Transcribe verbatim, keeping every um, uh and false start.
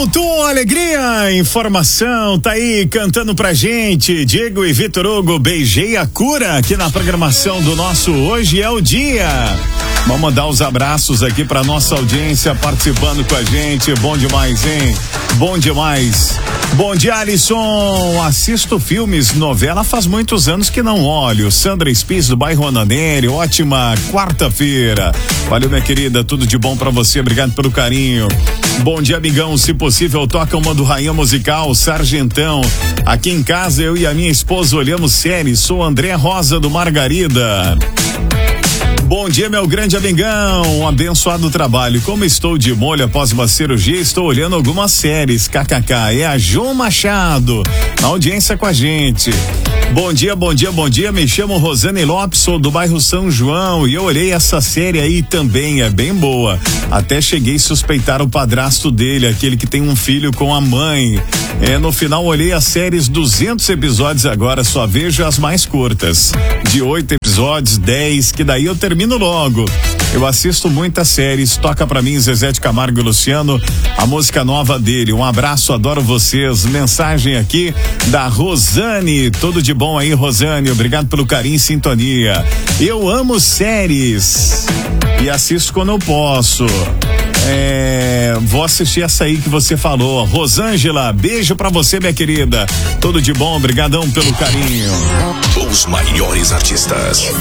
Voltou a alegria, informação, tá aí cantando pra gente, Diego e Vitor Hugo, beijei a cura aqui na programação do nosso Hoje é o Dia. Vamos mandar os abraços aqui pra nossa audiência participando com a gente, bom demais, hein? Bom demais. Bom dia, Alisson, assisto filmes, novela faz muitos anos que não olho. Sandra Spies do bairro Ananeri, ótima quarta-feira. Valeu, minha querida, tudo de bom pra você, obrigado pelo carinho. Bom dia, amigão, se possível toca uma do Rainha Musical, Sargentão. Aqui em casa eu e a minha esposa olhamos séries, sou André Rosa do Margarida. Bom dia, meu grande amigão, um abençoado trabalho. Como estou de molho após uma cirurgia, estou olhando algumas séries, kkk, é a João Machado, na audiência com a gente. Bom dia, bom dia, bom dia, me chamo Rosane Lopes, sou do bairro São João e eu olhei essa série aí também, é bem boa. Até cheguei a suspeitar o padrasto dele, aquele que tem um filho com a mãe. É, no final olhei as séries, duzentos episódios agora, só vejo as mais curtas. De oito episódios, dez, que daí eu termino logo. Eu assisto muitas séries, toca pra mim Zezé de Camargo e Luciano, a música nova dele. Um abraço, adoro vocês. Mensagem aqui da Rosane, tudo de bom aí, Rosane, obrigado pelo carinho e sintonia. Eu amo séries e assisto quando eu posso. É, vou assistir essa aí que você falou. Rosângela, beijo pra você, minha querida. Tudo de bom, obrigadão pelo carinho. Os maiores artistas.